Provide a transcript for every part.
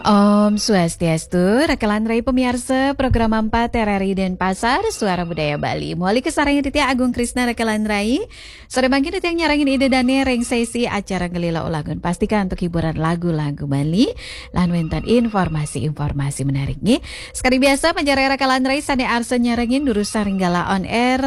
Om Swastiastu, Rakalan Rai pemirsa program 4 RRI Denpasar, Suara Budaya Bali. Muali kesarangin titia Agung Krisna Rakalan Rai. Sore bangkin titia nyarangin ide dane reng sesi acara Gelila Ulagun. Pastikan untuk hiburan lagu-lagu Bali. Lan wentan informasi-informasi menariknya. Sekali biasa penjara Rakalan Rai sane arsa nyarangin durusan Ringgala on air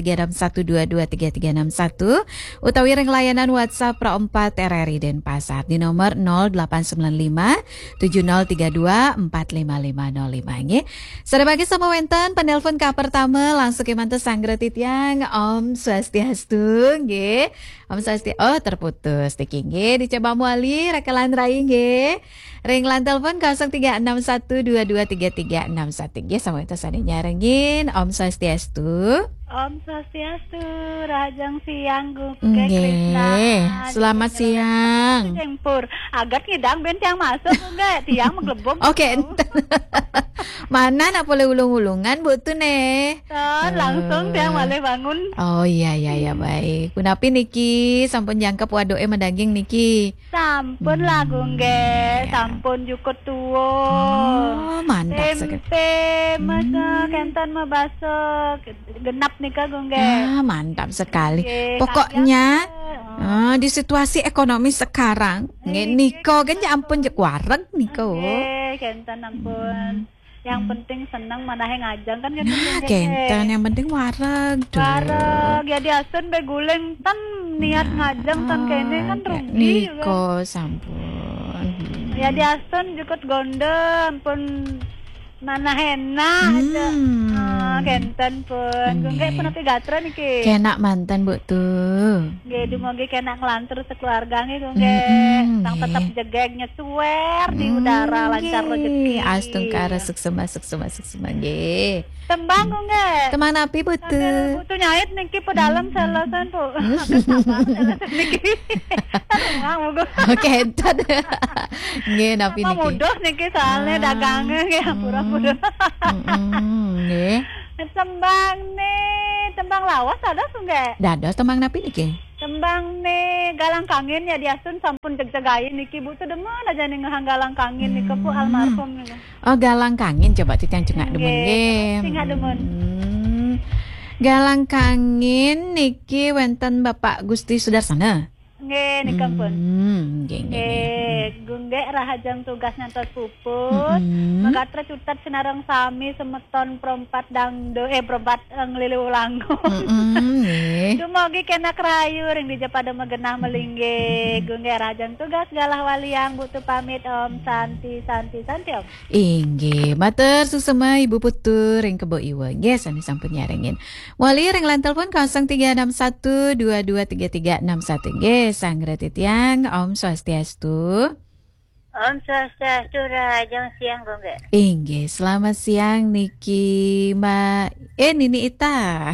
0361223361 utawi reng layanan WhatsApp Pro 4 RRI Denpasar di nomor 0895 7032 45505 nggih. Sada pagi sama wenten penelpon ka pertama langsung ke mantu sanggre titiang Om Swastiastu nggih. Om Swastiastu terputus tiki nggih dicoba muali Rakalan Rai nggih. Ring lan telepon 0361223361 nggih sama itu sane nyarengin Om Swastiastu. Om Swastiastu, Rahajang siang Gu Krisna. Selamat siang. Tempur, agak ngidang ben tiang masuk enggak, tiang menggelembung. Oke. Mana nak boleh ulung-ulungan Bu tu ne? Langsung tiang malih bangun. Oh iya baik. Kunapi niki sampun jangkep wadoe mendaging niki. Sampun lah Gunge, sampun jukut tuwo. Oh, mantap sekali. Tempe, masa kentan mabaso, genap nika Gunge. Ah, mantap sekali. Pokoknya di situasi ekonomi sekarang, niko kan ya ampun jek wareg niko. Kentan ampun. Yang penting senang manahe ngajang kan kentan yang penting wareg. Wareg ya diasen beguling tan niat ngajang tan kene kan rugi niko sampun. Ya diasen jukut gondem pun mana enak kentan pun gue pun nanti gatra niki kenak mantan Bu tuh gue dumogi kenak ngelantur sekeluarga nih gue sang tetap jegegnya suwer di udara lancar rezeki astung ke arah suksema nggih tembang gue teman api Bu tuh butuh nyait niki po dalam selasan po niki kentan nggih napi niki mudah niki soalnya dagangnya kayak pura-pura nggih tembang lawas ada sungai dados tembang napi niki tembang nih galang kangin ya diasun sampun jeg-jegain niki Bu tuh demen aja nih ngehang galang kangin niki pu almarhum nih. Oh galang kangin coba titiang cengak demen nggih cengak demen galang kangin niki wenten Bapak Gusti Sudarsana nggih nika pun Gunge rahajang tugas ngantos puput magatra cutat sinareng sami semeton perempat dangdo perempat ngliliw langkung dumogi kena rayu ring dija pada megenah melingge Gunge rahajang tugas galah waliang butuh pamit Om Santi Om inggih matur susema Ibu Putu ring kebo iwa nggih sami sampun nyarengin wali ring lan telepon 0361223361 nggih sanggre titiang Om Swastiastu. Om Swastiastu Rahajang siang Gunge. Inggih, selamat siang Niki Nini Ita.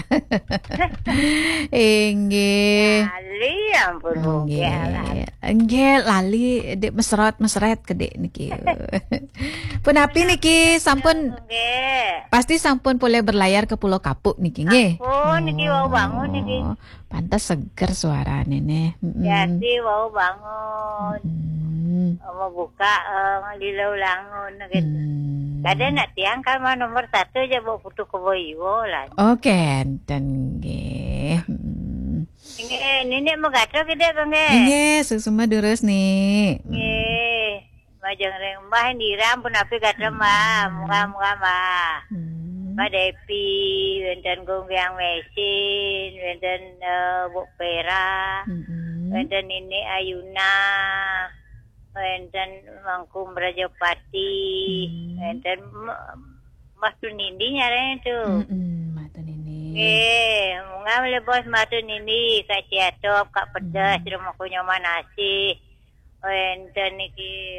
Inggih. Lali ampun Gunge. Inggih, lali dek mesret kedek niki. Punapi niki sampun pasti sampun boleh berlayar ke Pulau Kapuk niki nggih. Oh, niki wau bangun niki. Pantas seger suarane nih. Jadi wau bangun. Mau buka ngalilau langun gitu. Kadang nak tiang kan nomor 1 aja bawa foto ke boyo lah. Oke, enten nggih. Nenek mau gato gede Bang nggih, susuma durus nih. Nggih. Majang reng mbah ndiram pun api gato mah, muka mah. Mbak Depi, wenten gonggang mesin, wenten Bu Pera, wenten Nini Ayuna, wenten Mangkum Rajapati, wenten Mas Tunindi nyaranya tuh. Mas Tunindi. Munga boleh bos Mas Tunindi, Kak Ciatop, Kak Pedas, rumah kunyoman nasi, wenten niki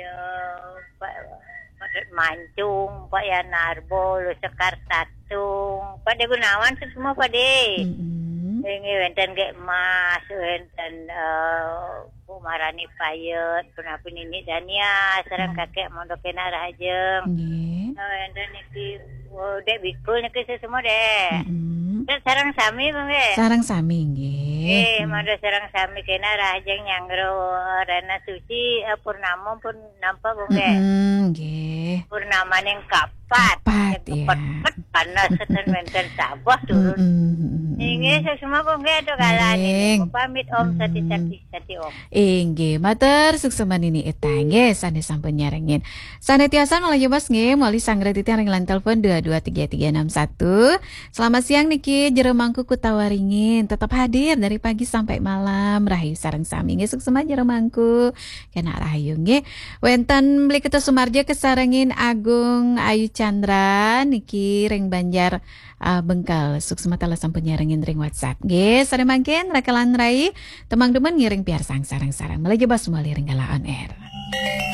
Pak Mancung, Pak Yanarbo, Sekar Tatung, Pak De Gunawan semua Pak De. Ini wenten ge emas, wenten Bu Marani Payet, punapi Nini Dania, sareng kakek mondok kena rahajeng. Wenten niki Dek Bikul niki semua deh. Sarang sami mangge. Sarang sami nggih. Mada sarang sami kena rajang nyanggro Rana Suci Purnama pun nampak mangge. Nggih. Purnama ning kapat ya. Panas seten menten sabah turun. Inggih semua mangge ado kalane. Pamit Om sati Om. Nggih, matur sukseman ini eta nggih sane sampun nyarengin. Sane tiasa nolanya Mas nggih meuli sanggeut titi ring telepon 223361. Selamat siang niki jero mangku kutawaringin tetap hadir dari pagi sampai malam rahayu sareng sami nggih sukseman jero mangku kena rahayu nggih. Wenten beli kita Sumarja kesarengin Agung Ayu Chandra niki ring Banjar Bengkal sukses tala sampun nyarengin ring WhatsApp nggih sare mangken rakalan rai temang demen ngiring piar sang sareng-sareng melih jebas semua ring on air.